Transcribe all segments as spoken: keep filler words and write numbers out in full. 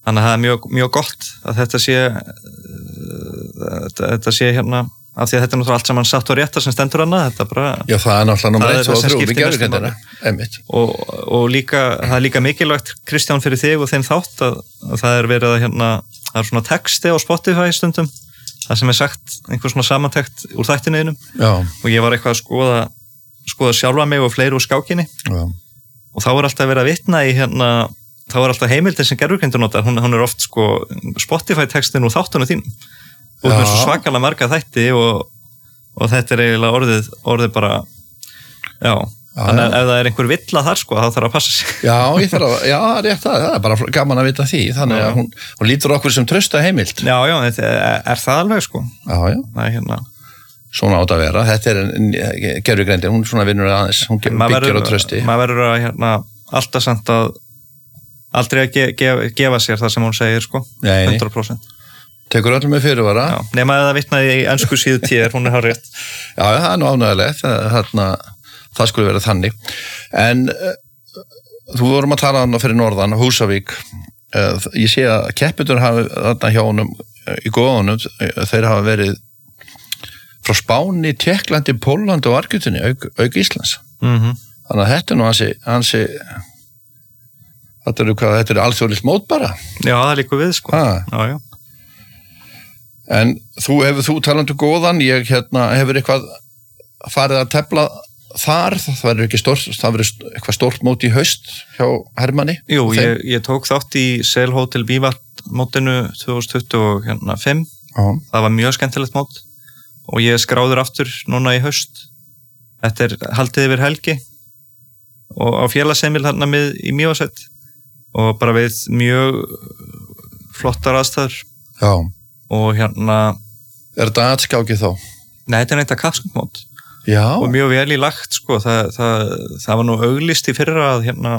þannig að það er mjög, mjög gott að þetta sé þetta, þetta sé hérna af því að þetta er náttúrulega allt saman satt og réttar sem stendur hana, þetta bara Já, það er náttúrulega númer eitt og þrjú við gerðurkenndina, einmitt. Og, og líka, það er líka mikilvægt, Kristján, fyrir þig og þeim þátt að, að það er verið að hérna, það er svona texti á Spotify stundum, það sem er sagt einhver svona samantekt úr þættinniðinum og ég var eitthvað að skoða, skoða sjálfa mig og fleiri úr skákinni Já. Og þá er alltaf verið að vitna í hérna, þá er alltaf heimildin sem gerðurkenndur notar, hún, hún er oft sko Spotify textin úr þáttunum þínum og það er svo svakalega marga þætti og, og þetta er eiginlega orðið, orðið bara, já, já þannig að ef það er einhver villa þar sko, þá þarf að passa sig. Já, ég þarf að, já, rétt það, það er bara gaman að vita því, þannig að hún, hún lítur okkur sem trausta heimild. Já, já, þetta er, er það alveg sko. Já, já. Það er hérna. Svona átt að vera, þetta er gervigreindin, hún svona vinnur aðeins, hún byggir á trausti. Maður verður að, hérna, alltaf samt að, aldrei að ge, gefa, gefa sér það sem hún segir sko, Nei, hundrað prósent. Tekur öllum með fyrirvara. Já, nema að það vitnaði í ensku síðu tíðir, hún er hár rétt. Já, það er nú ánægilegt, þarna, það skulle vera þannig. En uh, þú vorum að tala hann fyrir norðan, Húsavík, uh, ég sé að keppendur hafa þarna hjá honum uh, í góðunum, uh, þeir hafa verið frá Spáni, Tékklandi, Pólandi og Argentínu, auk, auk Íslands. Mhm. Þannig að þetta er nú hansi, hansi þetta er hvað, þetta er alþjóðlegt mót bara. Já, það er líka við sko. Ah. Já, já. En þú hefur þú talandi góðan, ég hérna hefur eitthvað farið að tefla þar, það verður ekki stórt, það verður eitthvað stórt mót í haust hjá Hermanni. Jú, ég, ég tók þátt í Sail Hotel Bívart mótinu tvö þúsund tuttugu og fimm, Já. Það var mjög skemmtilegt mót og ég skráður aftur núna í haust. Þetta er haldið yfir helgi og á félagsheimil þarna með í Mývatnssveit og bara við mjög flottar aðstæður. Já. Og hérna Er þetta aðskákið þá? Nei, þetta er neitt að kappsmót. Já. Og mjög vel í lagt sko, það, það, það var nú auglýst í fyrra að hérna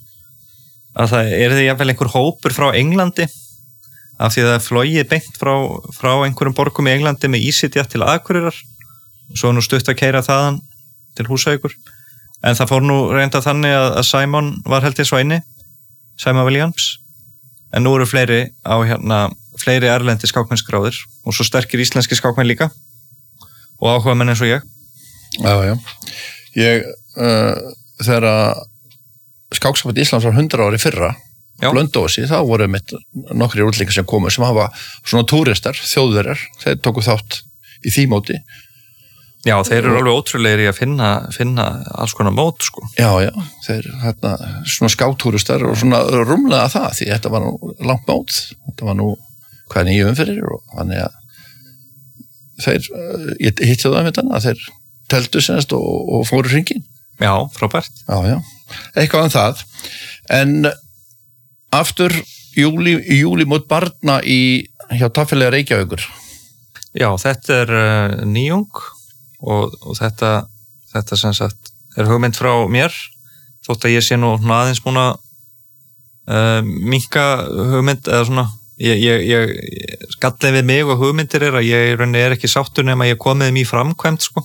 að það er því jafnvel einhver hópur frá Englandi af því að það er flogið beint frá, frá einhverjum borgum í Englandi með EasyJet til Akureyrar og svo nú stutt að keyra þaðan til Húsavíkur en það fór nú reynda þannig að, að Simon var held ég svo inni Simon Williams en nú eru fleiri á hérna fleiri erlendi skákmennskráðir og svo sterkir íslenski skákmenn líka og áhuga menn eins og ég. Já, já. Ég, uh, þegar að skáksamband Íslands var hundrað ári fyrra, Blönduósi, þá voru mitt nokkrir útlendingar sem komu sem hafa svona túristar, þjóðverjar, þeir tóku þátt í því móti. Já, þeir eru alveg ótrúlegir í að finna, finna alls konar mót, sko. Já, já, þeir, hérna, svona skáktúristar og svona rúmlega það, því þetta var nú langt mót, þetta var nú hvað nýju umfyrir og þannig að þeir, ég hitti það með þannig að þeir teldu semst og, og fóru hringin. Já, frábært. Já, já, eitthvað um það. En aftur júli, júli mót barna í hjá Taffélaga Reykjavíkur. Já, þetta er uh, nýjung og, og þetta, þetta sem sagt er hugmynd frá mér, þótt að ég sé nú aðeins múin að uh, minnka hugmynd eða svona Ég, ég, ég skallið við mig og hugmyndir er að ég er ekki sáttur nema ég komið um í framkvæmt sko.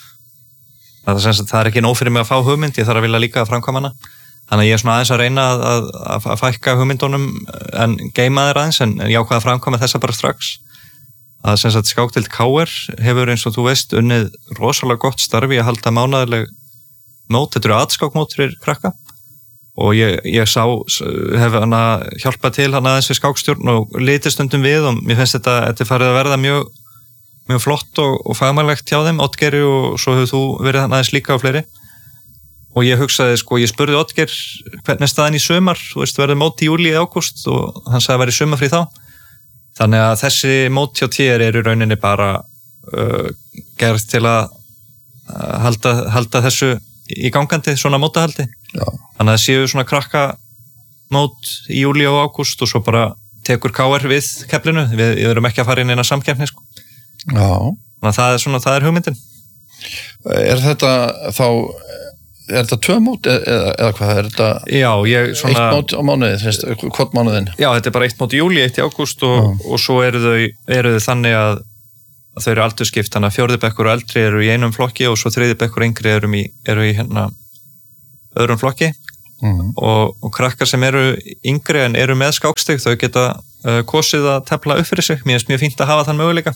það, er það er ekki nóg fyrir mig að fá hugmynd, ég þarf að vilja líka að framkvæma hana þannig að ég er svona aðeins að reyna að, að, að fækka hugmyndunum en geima þeir aðeins en ég ákvað að framkvæma þessa bara strax að sem sagt Skákdeild K R hefur eins og þú veist unnið rosalega gott starfi að halda mánaðarleg mót, þetta eru aðskákmót fyrir krakka og ég, ég sá, hef hana hjálpað til hana aðeins við skákstjórn og litið stundum við og mér finnst þetta, þetta farið að verða mjög, mjög flott og, og fagmannlegt hjá þeim, Oddgeiri og svo hefur þú verið hana aðeins líka á fleiri og ég hugsaði sko, ég spurði Oddgeir hvernig staðan í sumar, þú veist, verður mót í júlí eða ágúst og hann sagði að verið sumarfrí þá þannig að þessi mót hjá T R er í rauninni bara uh, gerð til að uh, halda, halda þessu í gangandi, svona mótahaldi Já. Þannig að það séu svona krakka mót í júlí og ágúst og svo bara tekur K R við keflinu, við, við erum ekki að fara inn eina samkeppni sko. Já. Þannig að það er svona, það er hugmyndin. Er þetta þá, er þetta tvö mót eða, eða hvað, er þetta Já, ég svona eitt mót á mánuði, þess, hvort mánuðin? Já, þetta er bara eitt mót í júlí, eitt í ágúst og, og svo eru þau, eru þau þannig að, að þau eru aldurskipt, þannig að fjórði bekkur og eldri eru í einum flokki og svo þriði bekkur og yngri eru í, eru í hérna öðrum flokki mm. og, og krakkar sem eru yngri en eru með skákstig, þau geta uh, kosið að tefla upp fyrir sig. Mér finnst mjög fínt að hafa þann möguleika.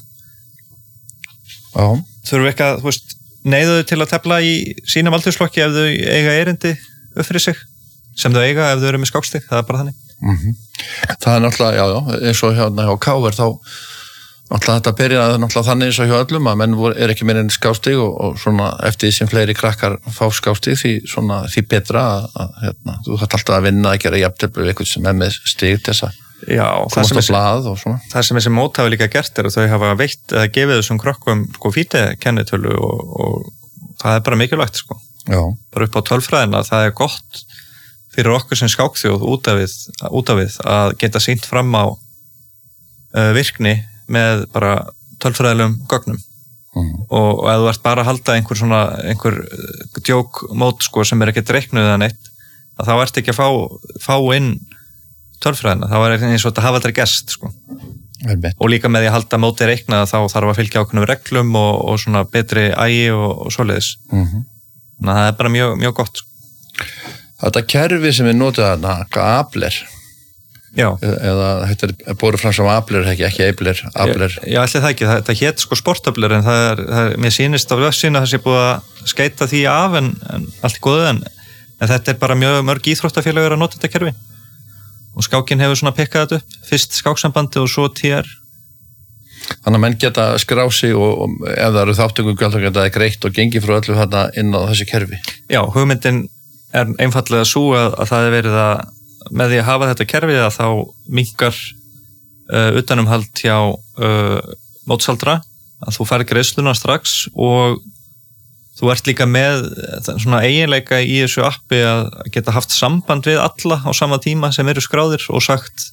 Já. Þurfum ekki að, þú veist, neyða þau til að tefla í sínum aldursflokki ef þau eiga erindi upp fyrir sig, sem þau eiga ef þau eru með skákstig, það er bara þannig. Mm-hmm. Það er náttúrulega, já, já, eins og hérna hjá K R þá náttúrulega þetta byrjaði náttúrulega þannig eins og hjá öllum að menn voru, er ekki meira en skákstig og, og svona eftir því sem fleiri krakkar fá skákstig því svona því betra að, að hérna, þú þarft alltaf að vinna að gera jafntefli við eitthvað sem er með stig til þess að Já, það sem, þessi, og það sem þessi mót hafi líka gert er að þau hafa veitt eða gefið þessum krökkum sko fítekennitölu og, og það er bara mikilvægt sko. Já. Bara upp á tölfræðina, það er gott fyrir okkur sem skákþjóð út af við, út af við að geta sýnt fram á uh, virkni með bara tölfræðilegum gögnum. Mm. Og, og ef þú ert bara að halda einhver svona einhver djókmót sko sem er ekkert reiknuð eða neitt, að þá ert ekki að fá, fá inn tölfræðina, það var eins og þetta hafa aldrei gerst sko. Og líka með því að halda móti reikna þá þarf að fylgja ákveðnum reglum og, og svona betri ægi og, og svoleiðis. Mm-hmm. Þannig að það er bara mjög, mjög gott. Þetta kerfi sem við notum þarna, Abler, já. Eða þetta er borið fram sem Abler, ekki, ekki Abler, Abler. Já, já allir það ekki, það, það hét sko Sportabler en það er, það er mér sýnist á vefsíðunni að það sé búið að skeita því af en, en allt í góðu en, en þetta er bara mjög mörg íþróttafélagur að nota þetta kerfi. Og skákin hefur svona pikkað þetta upp, fyrst skáksambandi og svo T R. Þannig að menn geta skrá sig og, og ef það eru þáttökum gælt og geta greitt og gengi frá öllu þarna inn á þessi kerfi. Já, hugmyndin er einfallega svo að, að það er verið að með því að hafa þetta kerfi að þá minnkar uh, utanumhald hjá uh, mótsaldra, að þú fær greiðsluna strax og þú ert líka með svona eiginleika í þessu appi að geta haft samband við alla á sama tíma sem eru skráðir og sagt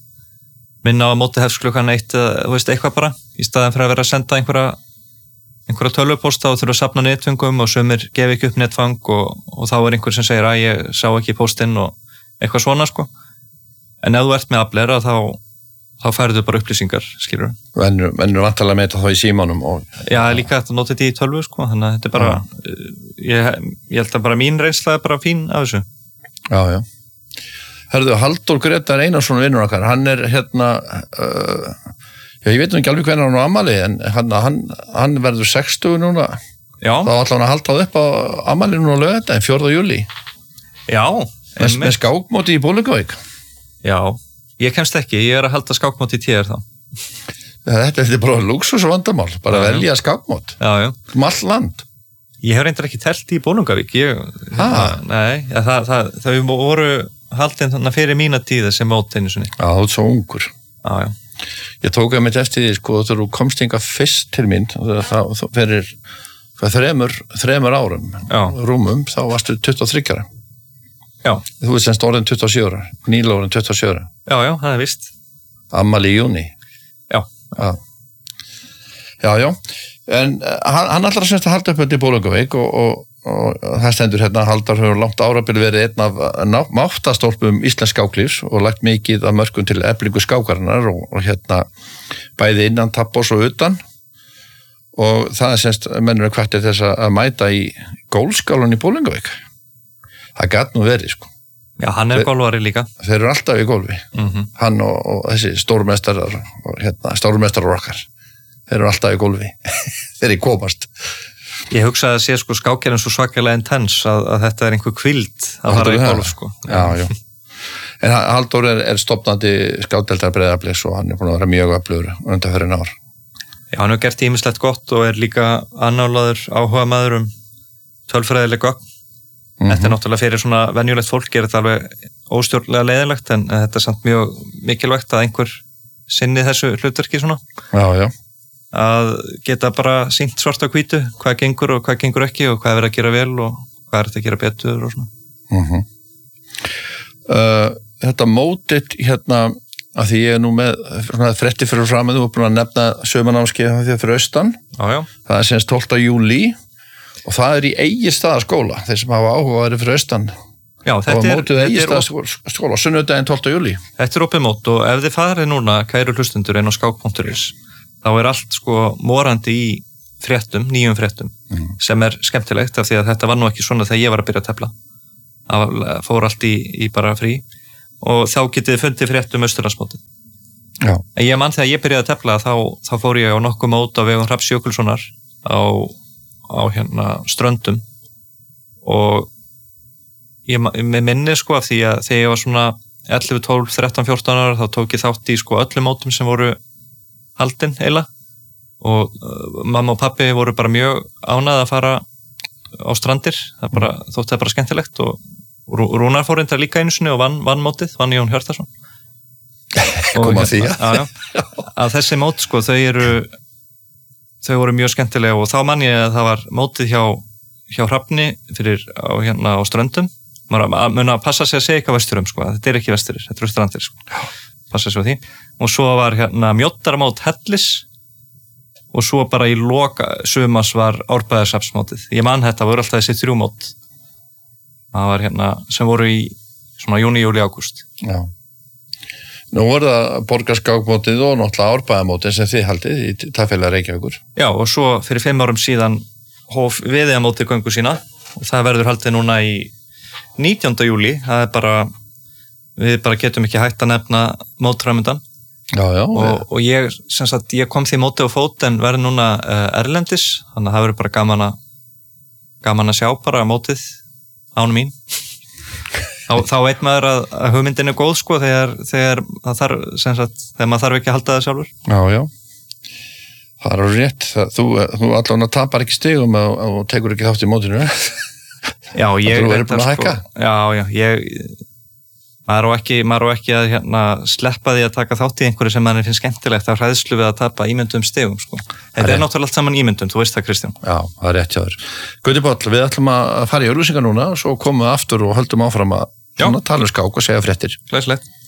minna á móti hefst klukkan eitt eða þú veist eitthvað bara, í staðin fyrir að vera að senda einhverja, einhverja tölvupósta og þurfa að safna netföngum og sumir gefi ekki upp netfang og, og þá er einhver sem segir að ég sá ekki póstinn og eitthvað svona sko. En ef þú ert með Abler þá þá færðu bara upplýsingar, skilur. En eru vantarlega með þetta þá í símanum og... Já, líka þetta notið þetta í tölvu, sko, þannig að þetta er bara, ja. ég, ég held að bara mín reynsla er bara fín af þessu. Já, já. Herðu, Halldór Grétar Einarsson vinnur okkar, hann er hérna, uh, já, ég veit nú ekki alveg hvernig hann á afmæli, en hann, hann, hann verður sextugur núna. Já. Þá ætla hann að halda það upp á afmæli núna á laugardaginn, fjórða júlí. Já. Með, með skákmóti í Bolungarvík. Já. Ég kemst ekki, ég er að halda skákmót í T R þá. Þetta er bara luxusvandamál, bara já, velja skákmót. Já, já. Um all land. Ég hef reyndar ekki telt í Bolungarvík. Ég, það, nei, ja, það, það, það voru haldin þannig fyrir mína tíða sem mót einu sinni. Já, þú ert svo ungur. Já, já. Ég tók að mitt eftir því, sko, þegar þú komst inga fyrst til mín, það fyrir þremur, þremur árum, já. Rúmum, þá varstu tuttugu og þrjú ára. Já. Þú veist semst orðin tuttugu og sjö ára, Níla orðin tuttugu og sjö ára. Já, já, það er víst. Afmæli í júní. Já. Já, já, já. En hann, hann allar semst að halda upp þetta í Bolungarvík og, og, og það stendur hérna að Halldór hefur langt árabil verið einn af máttastólpum íslensk skáklífs og lagt mikið af mörkum til eflingu skákarinnar og, og hérna bæði innan tappos og utan og það er semst mennur að hvattir þess að mæta í gólfskálan í Bolungarvík. Það gæti nú verið, sko. Já, hann er golfari líka. Þeir eru alltaf í golfi. Mm-hmm. Hann og, og þessi stórmestarar og hérna, stórmestarar okkar. Þeir eru alltaf í golfi. Þeir eru komast. Ég hugsaði að sé sko skákjörn svo svakalega intens að, að þetta er einhver kvild að fara í golf, sko. Já, já. En Halldór er, er stofnandi skákdeildar Breiðabliks og hann er búin að vera mjög öflugur undanfarin ár. Já, hann hefur gert ýmislegt gott og er líka annálaður áhuga maður um tölfræðileg gögn. Mm-hmm. Þetta er náttúrulega fyrir svona venjulegt fólk er þetta alveg óstjórnlega leiðilegt en þetta er samt mjög mikilvægt að einhver sinni þessu hlutverki svona. Já, já. Að geta bara sýnt svart á hvítu hvað gengur og hvað gengur ekki og hvað er verið að gera vel og hvað er þetta að gera betur og svona. Mm-hmm. uh, þetta mótit hérna að því ég er nú með svona frétti fyrir fram að þú er búin að nefna sömunámskeið því fyrir austan. Já, já. Það er semst tólfta júlí. Og það er í Egilsstaðaskóla, þeir sem hafa áhuga að vera fyrir austan. Já, þetta er... Og mótið Egilsstaðaskóla, sunnudaginn tólfta júlí. Þetta er opið mót og ef þið farið núna, kæru hlustundur inn á skák punktur is, þá er allt sko morandi í fréttum, nýjum fréttum, mm. sem er skemmtilegt af því að þetta var nú ekki svona þegar ég var að byrja að tefla. það fór allt í, í bara frí og þá getið þið fundið frétt um Austurlandsmótið. Já. En ég man þegar ég byrjaði að tefla þá, þá fór ég á nokkuð mót á vegum Hrafns Jökulssonar á, á hérna Ströndum og ég með minni sko af því að þegar ég var svona ellefu, tólf, þrettán, fjórtán ára þá tók ég þátt í sko öllum mótum sem voru haldin eiginlega og uh, mamma og pappi voru bara mjög ánægð að fara á strandir, það bara, þótti það bara skemmtilegt og Rúnar fór reyndar líka einu sinni og vann, vann mótið, vann Jón Hjörtarsson koma því að, að þessi mót sko þau eru þau voru mjög skemmtilega og þá man ég að það var mótið hjá, hjá Hrafni fyrir á, hérna á Ströndum maður að mun að passa sig að segja eitthvað vesturum sko, þetta er ekki vesturir, þetta eru strandir sko passa sig á því og svo var hérna mjóttaramót Hellis og svo bara í loka sumas var Árbæðarsafnsmótið ég man þetta voru alltaf þessi þrjú mót það var hérna sem voru í svona júni, júli, ágúst Já. Nú voru það borgarskákmótið og náttúrulega Árbæðamótið sem þið haldið í Tafélag Reykjavíkur. Já, og svo fyrir fimm árum síðan hóf Viðeyjarmótið göngu sína og það verður haldið núna í nítjánda júlí, það er bara við bara getum ekki hægt að nefna mótframöndan. Já, já. Og, og ég, sem sagt, ég kom því mótið á fót en verður núna uh, erlendis, þannig að það verður bara gaman að gaman að sjá bara mótið ánum mín. Þá, þá veit maður að, að hugmyndin er góð sko þegar, þegar, þarf, sagt, þegar maður þarf ekki að halda það sjálfur. Já, já. Það er rétt. Það, þú, þú allavega tapar ekki stigum og, og tekur ekki þátt í mótinu. Já, ég... Þú verður búin að hækka? Sko, já, já, ég... Maður á ekki, maður á ekki að hérna, sleppa því að taka þátt í einhverju sem mann finnst skemmtilegt að hræðslu við að tapa ímyndum stigum sko. Þetta er, er náttúrulega allt saman ímyndum, þú veist það Kristján. Já, það er rétt hjá þér. Gauti Páll, við ætlum að fara í auglýsingar núna og svo komum við aftur og höldum áfram að tala um skák og segja fréttir. Glæsilegt.